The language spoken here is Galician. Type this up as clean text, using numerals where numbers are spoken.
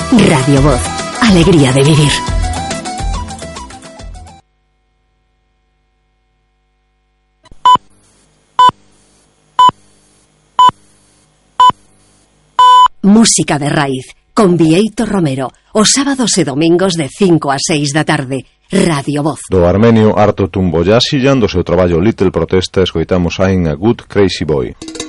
Radio Voz, alegría de vivir. Música de raíz, con Bieito Romero, os sábados e domingos de 5 a 6 da tarde. Radio Voz. Do armenio Arto Tumboyashiyan, do seu traballo Little Protesta, escoitamos I'm a Good Crazy Boy.